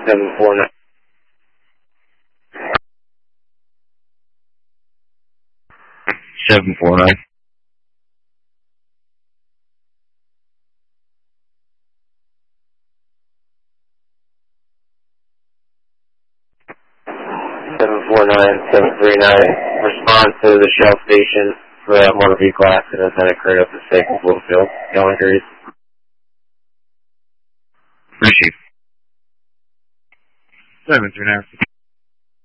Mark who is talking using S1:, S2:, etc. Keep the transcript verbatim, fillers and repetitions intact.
S1: seven four nine.
S2: seven four nine.
S1: seven four nine, seven three nine. Respond to the Shell station for that motor vehicle accident that occurred at the Staples Littlefield. Yellow Grease.
S2: Appreciate it. seven three nine.